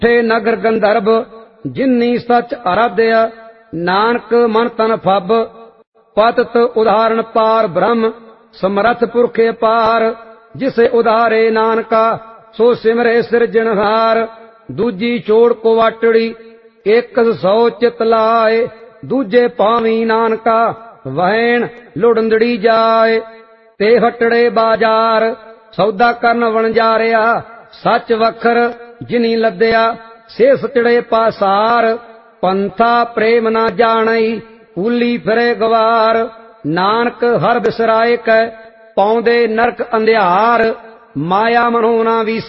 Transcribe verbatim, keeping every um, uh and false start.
ਠੇ ਨਗਰ ਗੰਧਰਬ ਜਿਨੀ ਸੱਚ ਅਰਾਧਿਆ ਨਾਨਕ ਮਨ ਤਨ ਫੱਬ ਪਤਤ ਉਦਾਹਰਣ ਪਾਰ ਬ੍ਰਹਮ ਸਮਰਥ ਪੁਰਖ ਅਪਾਰ ਜਿਸੇ ਉਦਾਰੇ ਨਾਨਕਾ ਸੋ ਸਿਮਰੇ ਸਿਰਜਣਹਾਰ ਦੂਜੀ ਚੋੜ ਕੁਵਾਟੜੀ ਇੱਕ ਸੌ ਚਿਤ ਲਾਏ ਦੂਜੇ ਪਾਵੀ ਨਾਨਕਾ ਵਹਿਣ ਲੁੜੰਦੜੀ ਜਾਏ ਤੇ ਹਟੜੇ ਬਾਜ਼ਾਰ ਸੌਦਾ ਕਰਨ ਵਣਜਾਰਿਆ ਸੱਚ ਵਖਰ ਜਿਨੀ ਲੱਦਿਆ ਸੇ ਸਚੜੇ ਪਾਸਾਰ ਪੰਥਾ ਪ੍ਰੇਮ ਨਾ ਜਾਣਈ ਭੂਲੀ ਫਿਰੇ ਗਵਾਰ ਨਾਨਕ ਹਰ ਬਿਸਰਾਏ ਕੈ ਪਾਉਂਦੇ ਨਰਕ ਅੰਧਿਆਰ ਮਾਇਆ ਮਨੋ ਨਾ ਵੀ